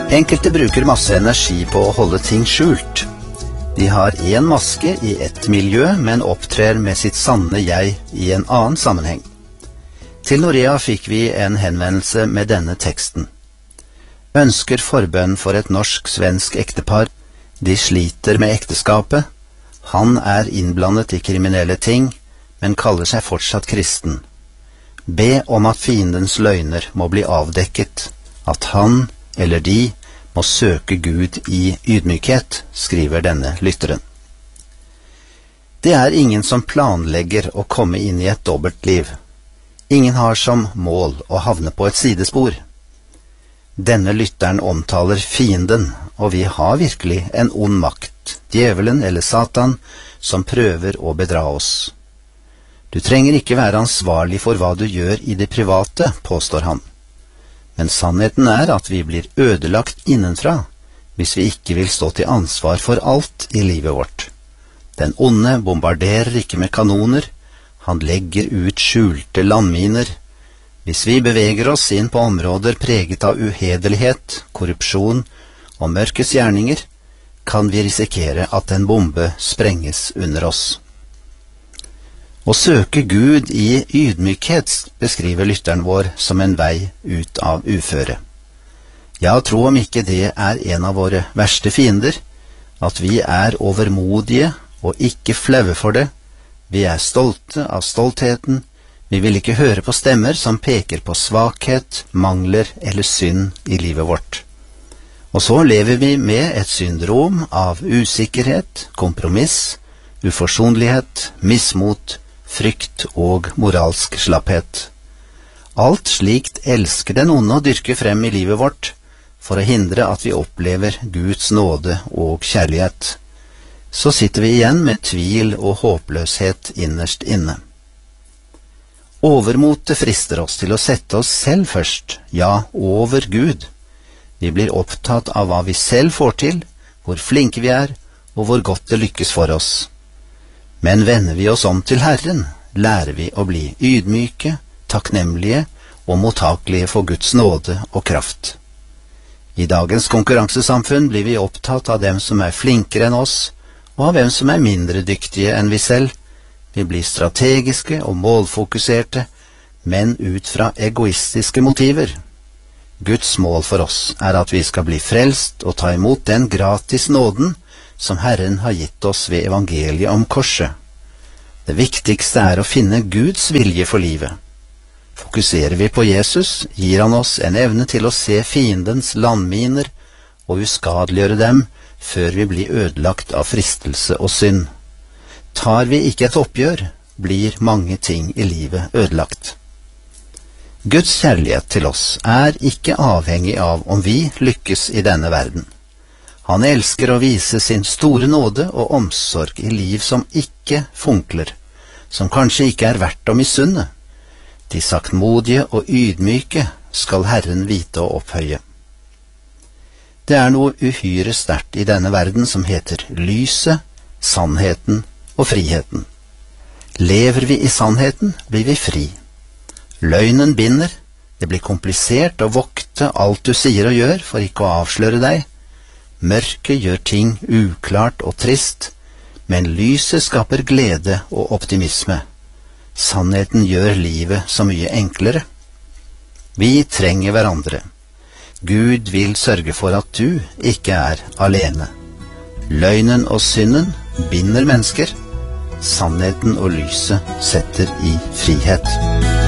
Enkelte bruker masse energi på å holde ting skjult. De har en maske i ett miljø, men opptrer med sitt sanne jeg i en annen sammenheng. Til Norea fikk vi en henvendelse med denne teksten. Ønsker forbønn for et norsk-svensk ektepar. De sliter med ekteskapet. Han er innblandet i kriminelle ting, men kaller seg fortsatt kristen. Be om at fiendens løgner må bli avdekket, at han eller de må søke Gud i ydmykhet, skriver denne lytteren. Det er ingen som planlegger å komme inn i et dobbeltliv. Ingen har som mål å havne på et sidespor. Denne lytteren omtaler fienden, og vi har virkelig en ond makt, djevelen eller Satan, som prøver å bedra oss. Du trenger ikke være ansvarlig for hva du gjør i det private, påstår han. Men sannheten er at vi blir ødelagt innenfra hvis vi ikke vil stå til ansvar for alt i livet vårt. Den onde bombarderer ikke med kanoner, han legger ut skjulte landminer. Hvis vi beveger oss inn på områder preget av uhederlighet, korrupsjon og mørkets gjerninger, kan vi risikere at en bombe sprenges under oss. Å søke Gud i ydmykhet beskriver lytteren vår som en vei ut av uføre. Ja, tro om ikke det er en av våre verste fiender, at vi er overmodige og ikke flaue for det. Vi er stolte av stoltheten. Vi vil ikke høre på stemmer som peker på svakhet, mangler eller synd i livet vårt. Og så lever vi med et syndrom av usikkerhet, kompromiss, uforsonlighet, mismot, frykt og moralsk slapphet. Alt slikt elsker den onde å dyrke frem i livet vårt, for å hindre at vi opplever Guds nåde og kjærlighet. Så sitter vi igjen med tvil og håpløshet innerst inne. Overmotet frister oss til å sette oss selv først, ja, over Gud. Vi blir opptatt av hva vi selv får til, hvor flinke vi er, og hvor godt det lykkes for oss. Men vender vi oss om til Herren, lærer vi å bli ydmyke, takknemlige og mottakelige for Guds nåde og kraft. I dagens konkurransesamfunn blir vi opptatt av dem som er flinkere enn oss, og av hvem som er mindre dyktige enn vi selv. Vi blir strategiske og målfokuserte, men ut fra egoistiske motiver. Guds mål for oss er at vi skal bli frelst og ta imot den gratis nåden som Herren har gitt oss ved evangeliet om korset. Det viktigste er å finne Guds vilje for livet. Fokuserer vi på Jesus, gir han oss en evne til å se fiendens landminer og uskadeliggjøre dem før vi blir ødelagt av fristelse og synd. Tar vi ikke et oppgjør, blir mange ting i livet ødelagt. Guds kjærlighet til oss er ikke avhengig av om vi lykkes i denne verden. Han elsker å vise sin store nåde og omsorg i liv som ikke funkler, som kanskje ikke er verdt å misunne. De saktmodige og ydmyke skal Herren vite å opphøye. Det er noe uhyre sterkt i denne verden som heter lyset, sannheten og friheten. Lever vi i sannheten, blir vi fri. Løgnen binder, det blir komplisert å vokte alt du sier og gjør for ikke å avsløre deg. Mørket gjør ting uklart og trist, men lyset skaper glede og optimisme. Sannheten gjør livet så mye enklere. Vi trenger hverandre. Gud vil sørge for at du ikke er alene. Løgnen og synden binder mennesker. Sannheten og lyset setter i frihet.